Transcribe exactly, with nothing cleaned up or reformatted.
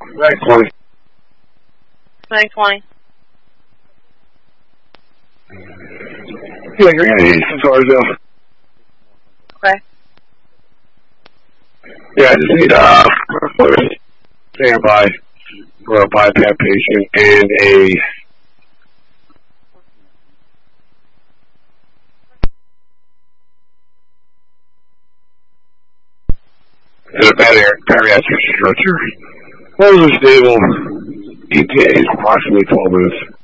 Nine twenty. Nine twenty. Yeah, you're gonna need some Tarzell. Okay. Yeah, I just need uh standby for a BiPAP patient and a and a bariatric bariatric stretcher. Those are stable. E T A is approximately twelve minutes.